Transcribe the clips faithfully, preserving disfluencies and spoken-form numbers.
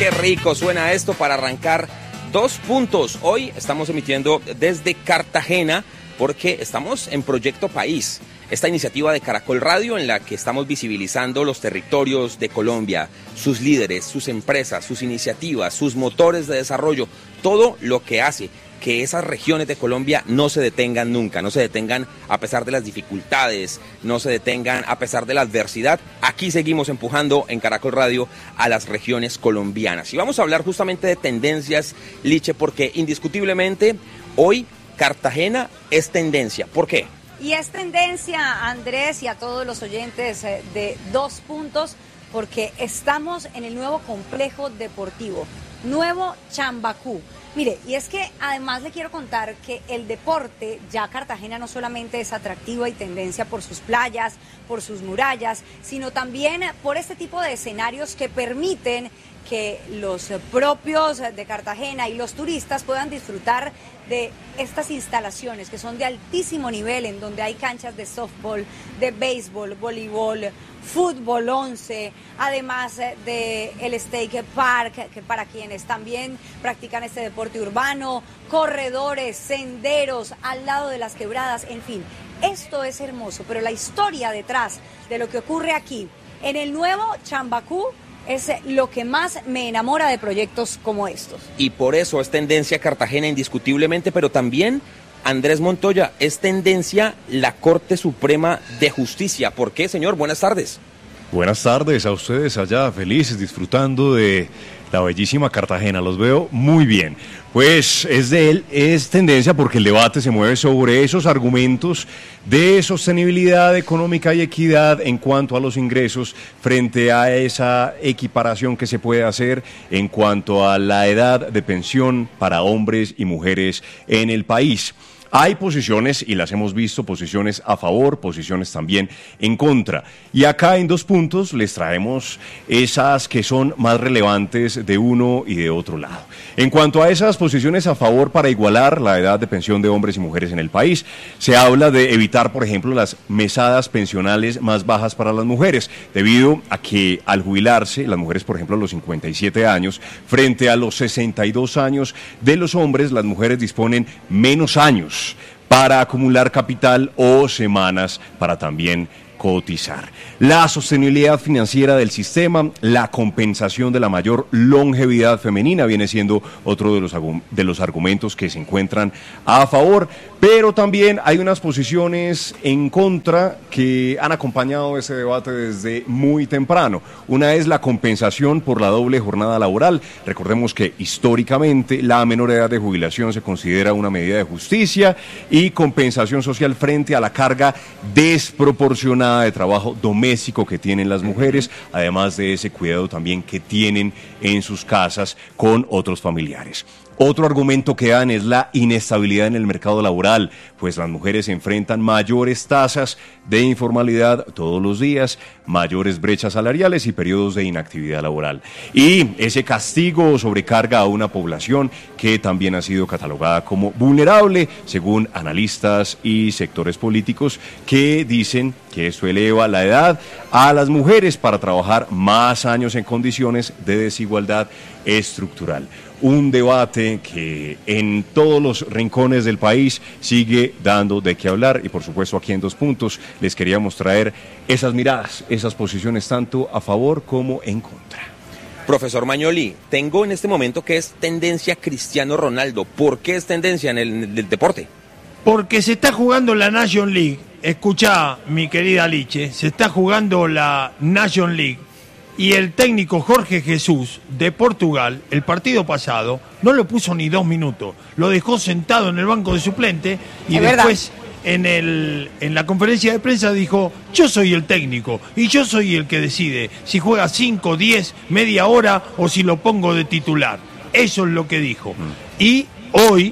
qué rico suena esto para arrancar dos puntos. Hoy estamos emitiendo desde Cartagena porque estamos en Proyecto País, esta iniciativa de Caracol Radio en la que estamos visibilizando los territorios de Colombia, sus líderes, sus empresas, sus iniciativas, sus motores de desarrollo, todo lo que hace que esas regiones de Colombia no se detengan nunca, no se detengan a pesar de las dificultades, no se detengan a pesar de la adversidad. Aquí seguimos empujando en Caracol Radio a las regiones colombianas. Y vamos a hablar justamente de tendencias, Liche, porque indiscutiblemente hoy Cartagena es tendencia. ¿Por qué? Y es tendencia, Andrés, y a todos los oyentes de Dos Puntos, porque estamos en el nuevo complejo deportivo, Nuevo Chambacú. Mire, y es que además le quiero contar que el deporte, ya Cartagena no solamente es atractiva y tendencia por sus playas, por sus murallas, sino también por este tipo de escenarios que permiten que los propios de Cartagena y los turistas puedan disfrutar de estas instalaciones que son de altísimo nivel, en donde hay canchas de softball, de béisbol, voleibol, fútbol once, además de el Stake Park, que para quienes también practican este deporte urbano, corredores, senderos al lado de las quebradas, en fin, esto es hermoso, pero la historia detrás de lo que ocurre aquí en el nuevo Chambacú es lo que más me enamora de proyectos como estos. Y por eso es tendencia Cartagena indiscutiblemente, pero también, Andrés Montoya, es tendencia la Corte Suprema de Justicia. ¿Por qué, señor? Buenas tardes. Buenas tardes a ustedes allá, felices, disfrutando de la bellísima Cartagena. Los veo muy bien. Pues es de él, es tendencia porque el debate se mueve sobre esos argumentos de sostenibilidad económica y equidad en cuanto a los ingresos frente a esa equiparación que se puede hacer en cuanto a la edad de pensión para hombres y mujeres en el país. Hay posiciones, y las hemos visto, posiciones a favor, posiciones también en contra. Y acá en Dos Puntos les traemos esas que son más relevantes de uno y de otro lado. En cuanto a esas posiciones a favor para igualar la edad de pensión de hombres y mujeres en el país, se habla de evitar, por ejemplo, las mesadas pensionales más bajas para las mujeres, debido a que al jubilarse, las mujeres, por ejemplo, a los cincuenta y siete años, frente a los sesenta y dos años de los hombres, las mujeres disponen menos años para acumular capital o semanas para también cotizar. La sostenibilidad financiera del sistema, la compensación de la mayor longevidad femenina viene siendo otro de los, de los argumentos que se encuentran a favor, pero también hay unas posiciones en contra que han acompañado ese debate desde muy temprano. Una es la compensación por la doble jornada laboral. Recordemos que históricamente la menor edad de jubilación se considera una medida de justicia y compensación social frente a la carga desproporcionada de trabajo doméstico que tienen las mujeres, además de ese cuidado también que tienen en sus casas con otros familiares. Otro argumento que dan es la inestabilidad en el mercado laboral, pues las mujeres enfrentan mayores tasas de informalidad todos los días, mayores brechas salariales y periodos de inactividad laboral. Y ese castigo sobrecarga a una población que también ha sido catalogada como vulnerable, según analistas y sectores políticos que dicen que esto eleva la edad a las mujeres para trabajar más años en condiciones de desigualdad estructural. Un debate que en todos los rincones del país sigue dando de qué hablar y por supuesto aquí en Dos Puntos les queríamos traer esas miradas, esas posiciones tanto a favor como en contra. Profesor Magnoli, tengo en este momento que es tendencia Cristiano Ronaldo. ¿Por qué es tendencia en el, en el deporte? Porque se está jugando la Nation League. Escuchá, mi querida Liche, se está jugando la Nation League. Y el técnico Jorge Jesús de Portugal, el partido pasado, no lo puso ni dos minutos. Lo dejó sentado en el banco de suplente y es después verdad. en, el, en la conferencia de prensa dijo: yo soy el técnico y yo soy el que decide si juega cinco, diez, media hora o si lo pongo de titular. Eso es lo que dijo. Y hoy,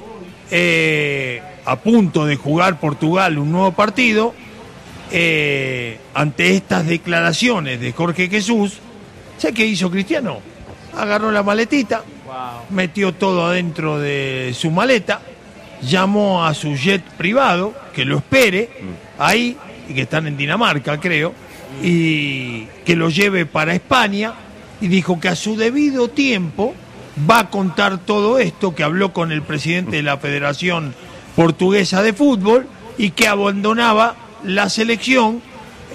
eh, a punto de jugar Portugal un nuevo partido, eh, ante estas declaraciones de Jorge Jesús, ¿sabes qué hizo Cristiano? Agarró la maletita, wow. Metió todo adentro de su maleta, llamó a su jet privado, que lo espere, mm. ahí, y que están en Dinamarca, creo, mm. y que lo lleve para España, y dijo que a su debido tiempo va a contar todo esto, que habló con el presidente de la Federación Portuguesa de Fútbol y que abandonaba la selección.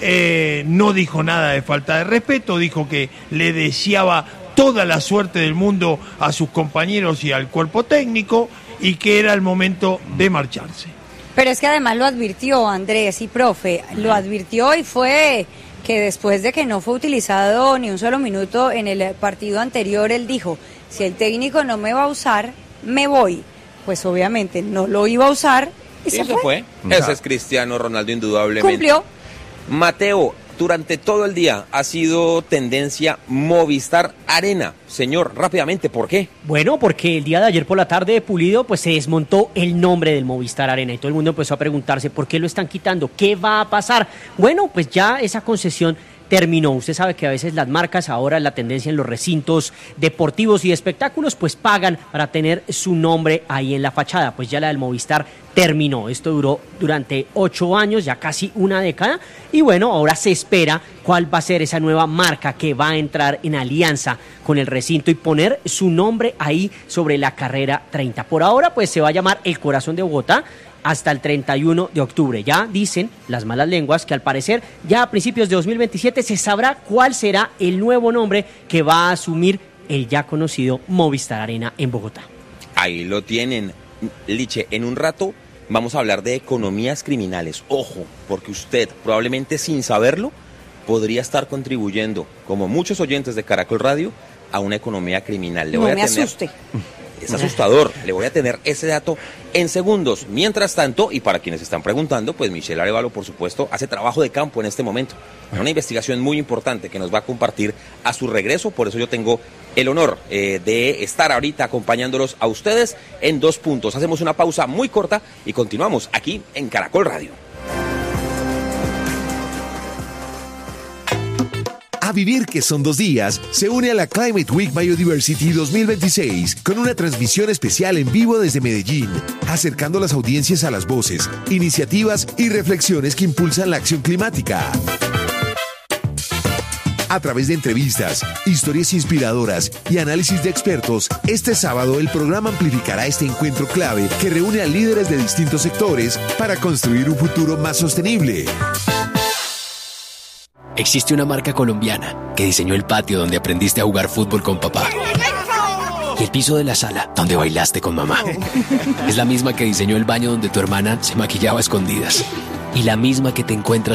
Eh, no dijo nada de falta de respeto, dijo que le deseaba toda la suerte del mundo a sus compañeros y al cuerpo técnico y que era el momento de marcharse. Pero es que además lo advirtió Andrés y profe, lo advirtió y fue que después de que no fue utilizado ni un solo minuto en el partido anterior, él dijo, si el técnico no me va a usar, me voy. Pues obviamente no lo iba a usar y, y se se fue. fue. Ese es Cristiano Ronaldo indudablemente. Cumplió. Mateo, durante todo el día ha sido tendencia Movistar Arena. Señor, rápidamente, ¿por qué? Bueno, porque el día de ayer por la tarde, Pulido, pues se desmontó el nombre del Movistar Arena y todo el mundo empezó a preguntarse por qué lo están quitando, qué va a pasar. Bueno, pues ya esa concesión terminó. Usted sabe que a veces las marcas, ahora la tendencia en los recintos deportivos y de espectáculos, pues pagan para tener su nombre ahí en la fachada. Pues ya la del Movistar terminó. Esto duró durante ocho años, ya casi una década. Y bueno, ahora se espera cuál va a ser esa nueva marca que va a entrar en alianza con el recinto y poner su nombre ahí sobre la carrera treinta. Por ahora, pues se va a llamar El Corazón de Bogotá hasta el treinta y uno de octubre. Ya dicen las malas lenguas que al parecer ya a principios de dos mil veintisiete se sabrá cuál será el nuevo nombre que va a asumir el ya conocido Movistar Arena en Bogotá. Ahí lo tienen. Liche, en un rato vamos a hablar de economías criminales. Ojo, porque usted probablemente sin saberlo podría estar contribuyendo, como muchos oyentes de Caracol Radio, a una economía criminal. Le no voy a me tener... asuste. Es asustador, le voy a tener ese dato en segundos. Mientras tanto, y para quienes están preguntando, pues Michelle Arevalo, por supuesto, hace trabajo de campo en este momento. Una investigación muy importante que nos va a compartir a su regreso, por eso yo tengo el honor eh, de estar ahorita acompañándolos a ustedes en Dos Puntos. Hacemos una pausa muy corta y continuamos aquí en Caracol Radio. A vivir que son dos días, se une a la Climate Week Biodiversity dos mil veintiséis con una transmisión especial en vivo desde Medellín, acercando las audiencias a las voces, iniciativas y reflexiones que impulsan la acción climática. A través de entrevistas, historias inspiradoras y análisis de expertos, este sábado el programa amplificará este encuentro clave que reúne a líderes de distintos sectores para construir un futuro más sostenible. Existe una marca colombiana que diseñó el patio donde aprendiste a jugar fútbol con papá y el piso de la sala donde bailaste con mamá. Es la misma que diseñó el baño donde tu hermana se maquillaba a escondidas y la misma que te encuentras